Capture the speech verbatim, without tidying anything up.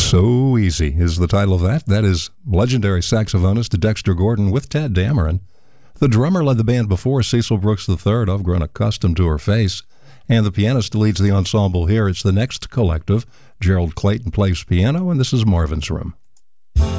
So Easy is the title of that. That is legendary saxophonist Dexter Gordon with Tad Dameron. The drummer led the band before, Cecil Brooks the third. I've grown accustomed to her face. And the pianist leads the ensemble here. It's the Next Collective. Gerald Clayton plays piano, and this is Marvin's Room.